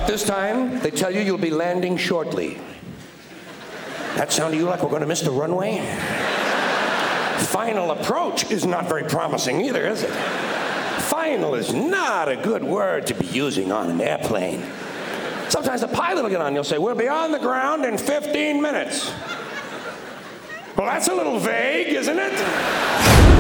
this time, they tell you you'll be landing shortly. That sound to you like we're going to miss the runway? Final approach is not very promising either, is it? Final is not a good word to be using on an airplane. Sometimes the pilot will get on and he'll say, we'll be on the ground in 15 minutes. Well, that's a little vague, isn't it?